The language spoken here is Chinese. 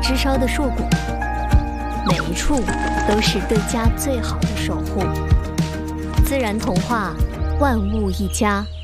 枝梢的硕果，每一处都是对家最好的守护。自然童话，万物一家。